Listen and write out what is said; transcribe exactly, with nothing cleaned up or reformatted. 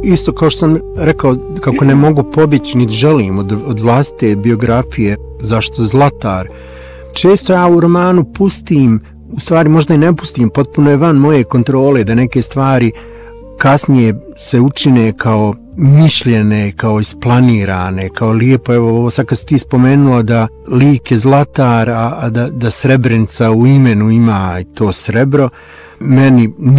isto kao što sam rekao, kako ne mogu pobjeći, niti želim od, od vlastite biografije, zašto Zlatar. Često ja u romanu pustim, u stvari možda i ne pustim, potpuno je van moje kontrole da neke stvari kasnije se učine kao mišljene, kao isplanirane, kao lijepo. Evo, ovo sad kad si ti spomenula da lik je Zlatar, a, a da, da Srebrenica u imenu ima i to srebro, meni